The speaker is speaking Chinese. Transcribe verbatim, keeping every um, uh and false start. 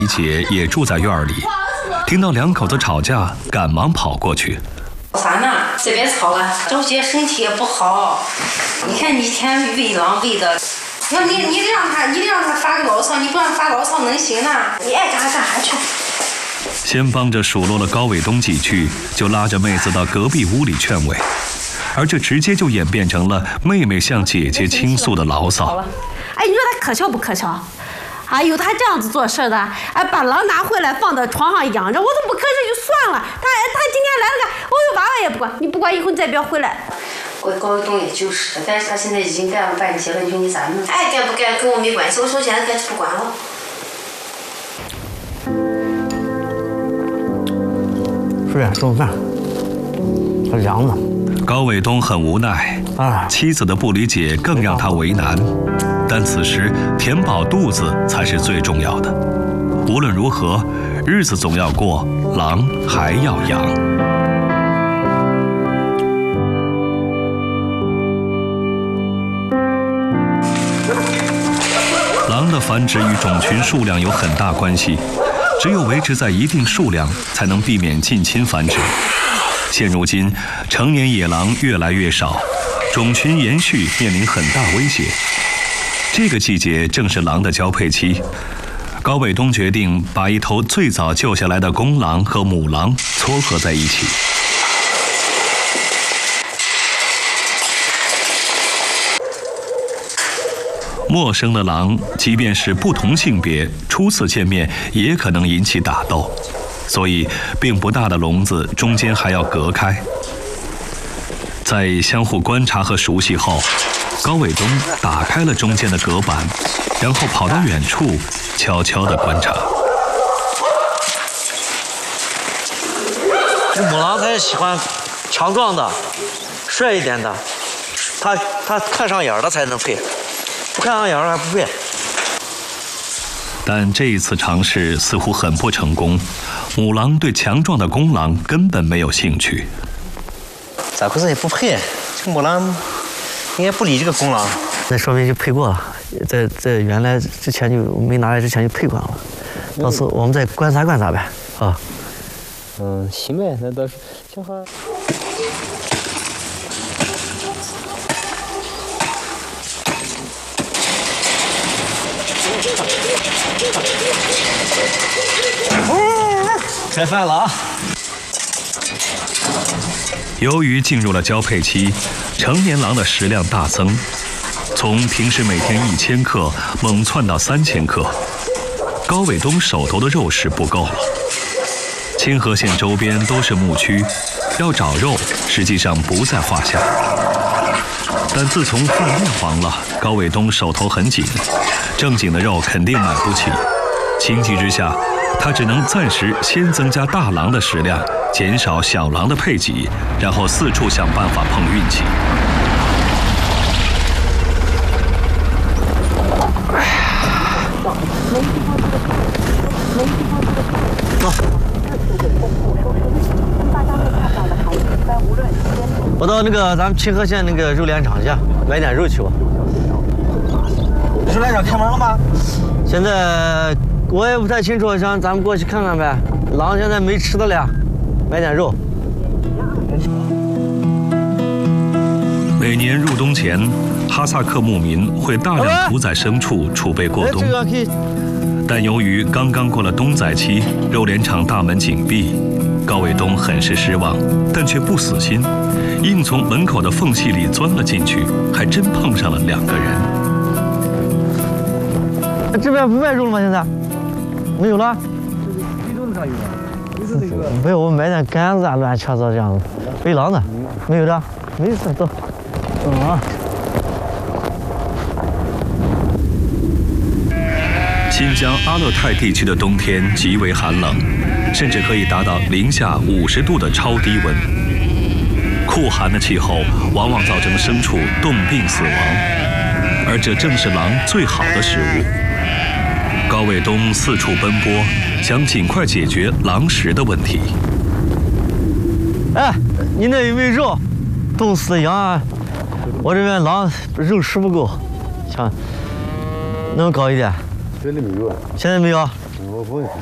李姐也住在院里，听到两口子吵架，赶忙跑过去。 啥呢？这边吵了，周姐身体也不好，你看你一天喂狼喂的，要你你得让他，你得让他发个牢骚，你不让发牢骚能行呢？你爱干啥干啥去。 先帮着数落了高伟东几句，就拉着妹子到隔壁屋里劝慰，而这直接就演变成了妹妹向姐姐倾诉的牢骚。 哎，你说他可笑不可笑？啊，有他这样子做事的，哎，把狼拿回来放到床上养着，我都不吭声就算了。他他今天来了个，我有娃娃也不管，你不管以后你再别回来。 我高伟东也就是，但是他现在已经干了半截了，你说你咋弄？爱干不干跟我没关系，我说现在开始不管了。 睡啊，中饭，它凉的。 高伟东很无奈，啊，妻子的不理解更让他为难。但此时填饱肚子才是最重要的。无论如何，日子总要过，狼还要养。狼的繁殖与种群数量有很大关系，只有维持在一定数量，才能避免近亲繁殖。现如今，成年野狼越来越少，种群延续面临很大威胁。这个季节正是狼的交配期，高伟东决定把一头最早救下来的公狼和母狼撮合在一起。陌生的狼，即便是不同性别，初次见面也可能引起打斗，所以并不大的笼子中间还要隔开。在相互观察和熟悉后，高伟东打开了中间的隔板，然后跑到远处，悄悄地观察。 这母狼它也喜欢强壮的、帅一点的，它它看上眼了才能配，不看上眼还不配。 但这一次尝试似乎很不成功，母狼对强壮的公狼根本没有兴趣。 咋回事也不配，这母狼应该不理这个公狼，那说明就配过了，在在原来之前就没拿来之前就配过了，到时候我们再观察观察呗，啊。嗯，行呗，那倒是挺好。开饭了啊！ 由于进入了交配期，成年狼的食量大增，从平时每天一千克猛窜到三千克。高伟东手头的肉食不够了。清河县周边都是牧区，要找肉实际上不在话下。但自从饭店黄了，高伟东手头很紧，正经的肉肯定买不起。情急之下，他只能暂时先增加大狼的食量，减少小狼的配给，然后四处想办法碰运气。 我到那个咱们清河县那个肉联厂去买点肉去吧。肉联厂开门了吗？现在我也不太清楚，想咱们过去看看呗。狼现在没吃的了，买点肉。 每年入冬前，哈萨克牧民会大量屠宰牲畜储备过冬。但由于刚刚过了冬宰期，肉联厂大门紧闭，高伟东很是失望，但却不死心，硬从门口的缝隙里钻了进去，还真碰上了两个人。 这边不卖肉了吗？现在没有了。贵州的啥有啊？贵州那个没有，我买点杆子啊，乱七八糟这样子。喂狼的，没有的，没事，走。走啊。 新疆阿勒泰地区的冬天极为寒冷，甚至可以达到零下五十度的超低温。酷寒的气候往往造成牲畜冻病死亡，而这正是狼最好的食物。高伟东四处奔波，想尽快解决狼食的问题。 哎，你那有没有肉？冻死的羊啊！我这边狼肉食不够，想能搞一点。这里没有啊？现在没有。哦。 不不。